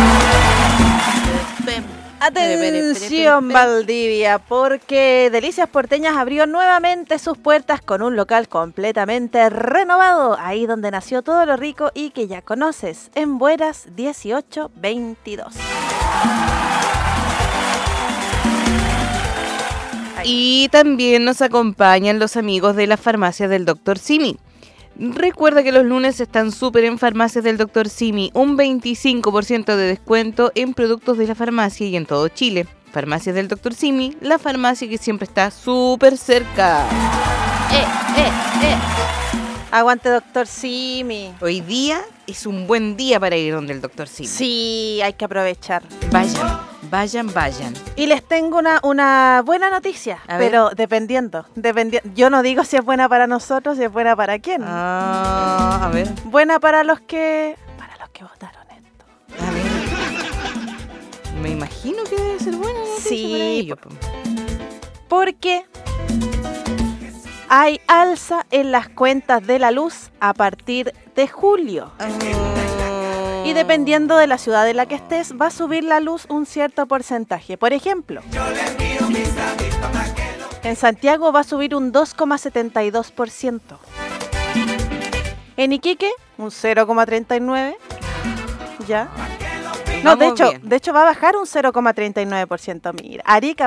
Atención Valdivia, porque Delicias Porteñas abrió nuevamente sus puertas con un local completamente renovado, ahí donde nació todo lo rico y que ya conoces, en Bueras 1822. Y también nos acompañan los amigos de la farmacia del Dr. Simi. Recuerda que los lunes están súper en Farmacias del Dr. Simi, un 25% de descuento en productos de la farmacia y en todo Chile. Farmacias del Dr. Simi, la farmacia que siempre está súper cerca. Aguante Dr. Simi. Hoy día es un buen día para ir donde el Dr. Simi. Sí, hay que aprovechar. Vayan. Y les tengo una buena noticia, pero dependiendo. Yo no digo si es buena para nosotros, si es buena para quién. A ver. Buena para los que votaron esto. A ver. Me imagino que debe ser buena noticia para ellos. Porque hay alza en las cuentas de la luz a partir de julio. Y dependiendo de la ciudad en la que estés, va a subir la luz un cierto porcentaje. Por ejemplo, en Santiago va a subir un 2,72%. En Iquique, un 0,39%. Ya. No, de hecho va a bajar un 0,39%. Mira,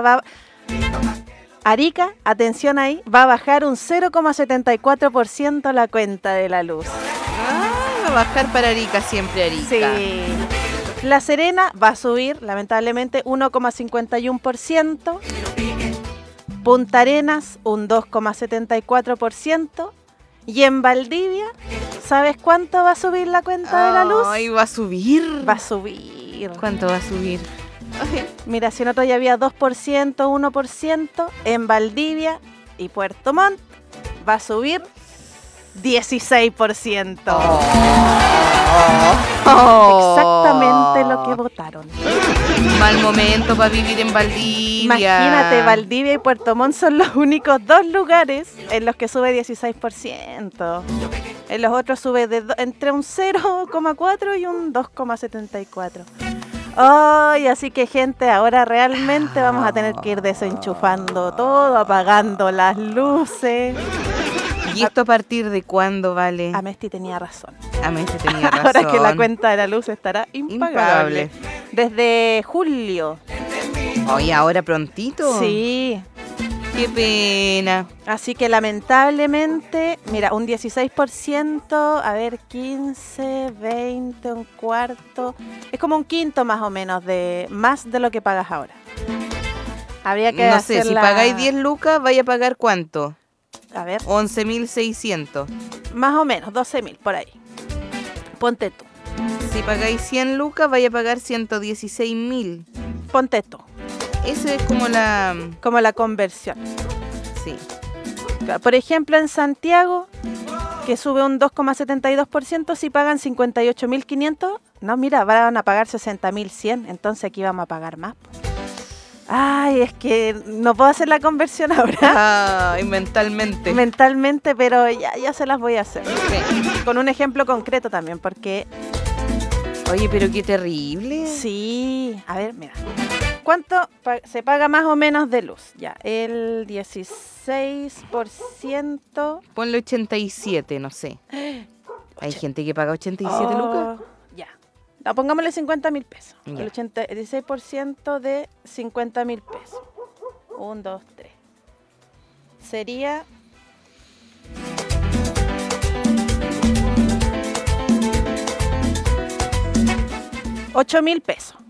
Arica, atención ahí, va a bajar un 0,74% la cuenta de la luz. Va a bajar para Arica, siempre Arica. Sí. La Serena va a subir, lamentablemente, 1,51%. Punta Arenas, un 2,74%. Y en Valdivia, ¿sabes cuánto va a subir la cuenta de la luz? Ay, va a subir. Va a subir. ¿Cuánto va a subir? Ay. Mira, si en otro ya había 2%, 1%, en Valdivia y Puerto Montt va a subir 16%. Exactamente lo que votaron. Mal momento para vivir en Valdivia. Imagínate, Valdivia y Puerto Montt son los únicos dos lugares en los que sube 16%. En los otros sube entre un 0,4 y un 2,74. Ay, así que gente, ahora realmente vamos a tener que ir desenchufando todo, apagando las luces. ¿Y esto a partir de cuándo, Vale? Amesti tenía razón. Ahora que la cuenta de la luz estará impagable. Desde julio. Oye, ¿ahora prontito? Sí. Qué pena. Así que lamentablemente, mira, un 16%, a ver, 15, 20, un cuarto. Es como un quinto más o menos más de lo que pagas ahora. Habría que no sé, si pagáis 10 lucas, ¿vaya a pagar cuánto? A ver. 11.600. Más o menos, 12.000, por ahí. Ponte tú. Si pagáis 100 lucas, vaya a pagar 116.000. Ponte tú. Esa es como la conversión. Sí. Por ejemplo, en Santiago, que sube un 2,72%, si pagan 58.500, no, mira, van a pagar 60.100, entonces aquí vamos a pagar más. Ay, es que no puedo hacer la conversión ahora. Ay, mentalmente. Mentalmente, pero ya se las voy a hacer. Sí. Con un ejemplo concreto también, porque... Oye, pero qué terrible. Sí, a ver, mira. ¿Cuánto se paga más o menos de luz? Ya, el 16%. Ponle 87, no sé. Hay gente que paga 87 lucas. Ya. No, pongámosle 50.000 pesos. Ya. El 16% de 50.000 pesos. 1, 2, 3. Sería... 8.000 pesos.